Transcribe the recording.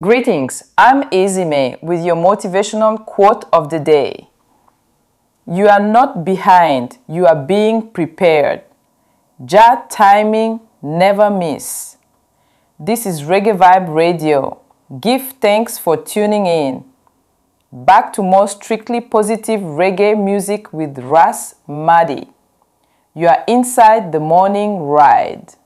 Greetings, I'm Ezime with your motivational quote of the day. You are not behind, you are being prepared. Jah timing never miss. This is Reggae Vibe Radio. Give thanks for tuning in. Back to more strictly positive reggae music with Ras Madi. You are inside the morning ride.